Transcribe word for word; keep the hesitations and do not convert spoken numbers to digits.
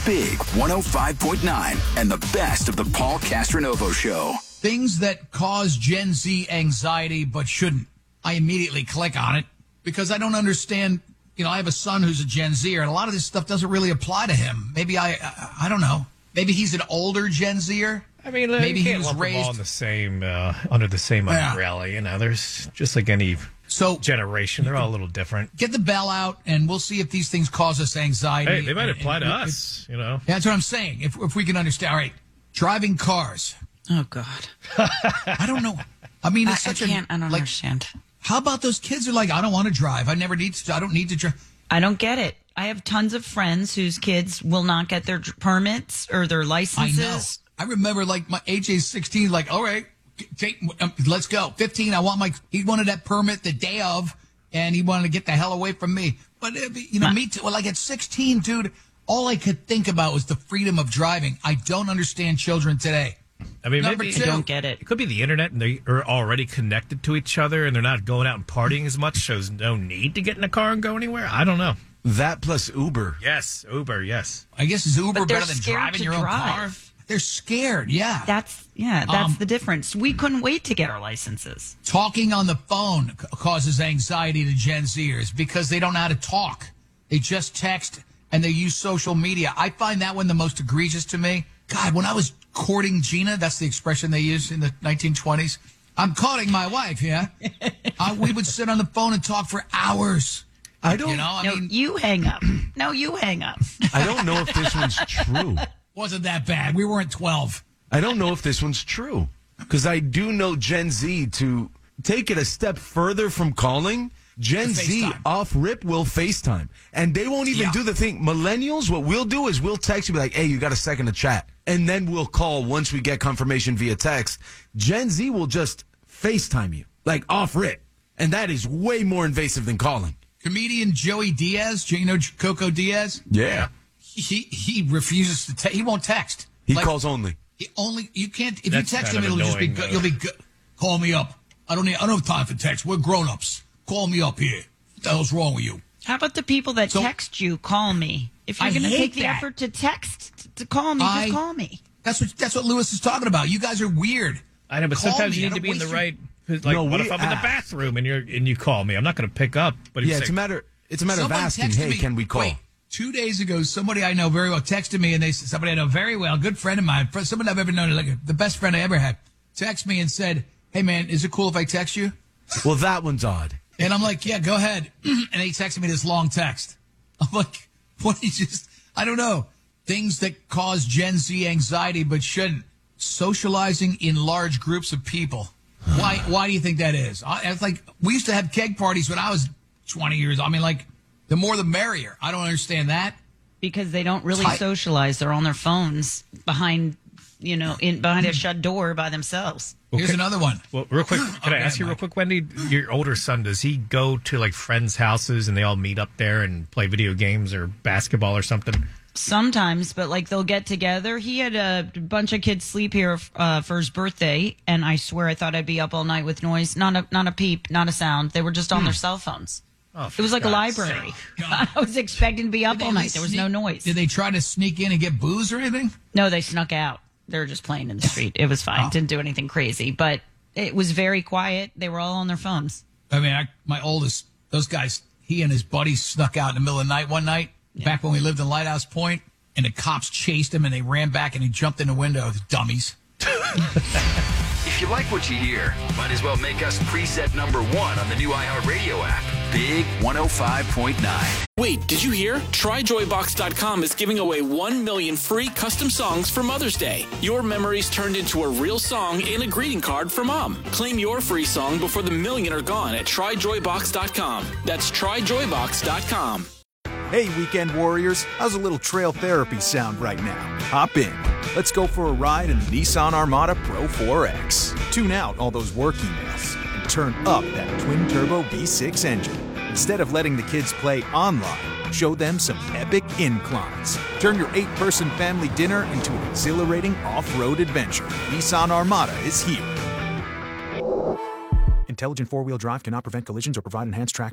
Big one oh five point nine and the best of the Paul Castronovo Show. Things that cause Gen Z anxiety but shouldn't. I immediately click on it because I don't understand. You know, I have a son who's a Gen Zer, and a lot of this stuff doesn't really apply to him. Maybe I, I, I don't know. Maybe he's an older Gen Zer. I mean, maybe you he can't was lump them all raised in the same uh, under the same Yeah. umbrella. You know, there's just like any so generation, they're all a little different. Get the bell out, and we'll see if these things cause us anxiety. Hey, they might And- apply and to if- us. You know, That's what I'm saying. If if we can understand, all right, driving cars. Oh, God. I don't know. I mean, I, it's I such can't, a I don't like. understand. How about those kids who are like, I don't want to drive. I never need to. I don't need to drive. I don't get it. I have tons of friends whose kids will not get their dr- permits or their I licenses. know. I remember like my A J's sixteen, like, all right, take, um, let's go. fifteen, I want my, he wanted that permit the day of, and he wanted to get the hell away from me. But, uh, you know, My- me too. Well, like at sixteen, dude, all I could think about was the freedom of driving. I don't understand children today. I mean, Number maybe two. I don't get it. it could be the internet, and they are already connected to each other, and they're not going out and partying as much, so there's no need to get in a car and go anywhere. I don't know. That plus Uber. Yes, Uber. Yes. I guess is Uber But they're better than scared driving to your own car? drive. They're scared, yeah. That's, yeah, that's Um, the difference. We couldn't wait to get our licenses. Talking on the phone c- causes anxiety to Gen Zers because they don't know how to talk. They just text and they use social media. I find that one the most egregious to me. God, when I was courting Gina, that's the expression they used in the nineteen twenties. I'm courting my wife, yeah? uh, we would sit on the phone and talk for hours. I don't. You know, I No, mean, you hang up. No, you hang up. I don't know if this one's true. wasn't that bad. We weren't twelve. I don't know if this one's true because I do know Gen Z to take it a step further from calling. Gen Z FaceTime. off rip will FaceTime, and they won't even Yeah. do the thing. Millennials, what we'll do is we'll text you, be like, "Hey, you got a second to chat," and then we'll call once we get confirmation via text. Gen Z will just FaceTime you, like off rip, and that is way more invasive than calling. Comedian Joey Diaz, you know Coco Diaz? Yeah, He he refuses to te- he won't text. he Like, calls only. He only you can't if That's you text kind him of it'll just be annoying, good. though. You'll be good. Call me up. I don't need I don't have time for text. We're grown ups. Call me up here. What the hell's wrong with you? How about the people that So- text you, call me? If you're I going to hate take the that. effort to text, t- to call me, I- just call me. That's what that's what Lewis is talking about. You guys are weird. I know, but Call sometimes me. you I need to don't be in the waste your- right. Like, No, what we if I'm in the ask. bathroom and you're and you call me? I'm not going to pick up. But if Yeah, you it's say, a matter. It's a matter Someone of asking. texted Hey, me- can we call? Wait, two days ago, somebody I know very well texted me, and they said somebody I know very well, a good friend of mine, fr- someone I've ever known, like the best friend I ever had, texted me and said, "Hey man, is it cool if I text you?" Well, that one's odd. And I'm like, "Yeah, go ahead." And he texted me this long text. I'm like, "What?" He just, I don't know. Things that cause Gen Z anxiety but shouldn't. Socializing in large groups of people. Why? Why do you think that is? I, it's like we used to have keg parties when I was twenty years. I mean, like the more the merrier. I don't understand that. Because they don't really Type- socialize. They're on their phones behind, you know, in behind a shut door by themselves. Here's another one. well, real quick, can I Okay, ask you real Mike. quick, Wendy? Your older son, does he go to like friends' houses and they all meet up there and play video games or basketball or something? Sometimes, but like they'll get together. He had a bunch of kids sleep here uh, for his birthday, and I swear I thought I'd be up all night with noise. Not a not a peep, not a sound. They were just on their cell phones. Oh, It was like a God's library. sake. I was expecting to be up Did they- all they night. There was no sneak- noise. Did they try to sneak in and get booze or anything? No, they snuck out. They were just playing in the street. It was fine. Oh. Didn't do anything crazy, but it was very quiet. They were all on their phones. I mean, I, my oldest, those guys, he and his buddies snuck out in the middle of the night one night, back when we lived in Lighthouse Point, and the cops chased him, and they ran back, and he jumped in the window, the dummies. If you like what you hear, might as well make us preset number one on the new iHeartRadio app. Big one oh five point nine. Wait, did you hear? Try Joy Box dot com is giving away one million free custom songs for Mother's Day. Your memories turned into a real song and a greeting card for Mom. Claim your free song before the million are gone at Try Joy Box dot com. That's Try Joy Box dot com. Hey, weekend warriors, how's a little trail therapy sound right now? Hop in. Let's go for a ride in the Nissan Armada Pro four X. Tune out all those work emails and turn up that twin-turbo V six engine. Instead of letting the kids play online, show them some epic inclines. Turn your eight-person family dinner into an exhilarating off-road adventure. Nissan Armada is here. Intelligent four-wheel drive cannot prevent collisions or provide enhanced traction.